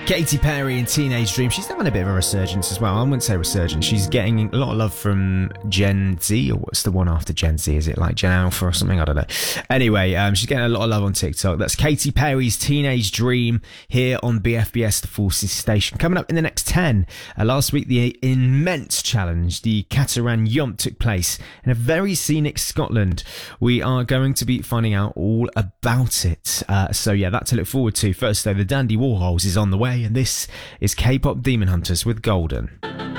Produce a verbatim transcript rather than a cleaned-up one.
Katy Perry and Teenage Dream. She's having a bit of a resurgence as well. I wouldn't say resurgence. She's getting a lot of love from Gen Z, or what's the one after Gen Z? Is it like Gen Alpha or something? I don't know. Anyway, um, she's getting a lot of love on TikTok. That's Katy Perry's Teenage Dream here on B F B S, the Forces Station. Coming up in the next ten. Uh, last week, the immense challenge, the Cateran Jump, took place in a very scenic Scotland. We are going to be finding out all about it. Uh, so yeah, that to look forward to. First though, the Dandy Warhols is on the way, and this is K-Pop Demon Hunters with Golden.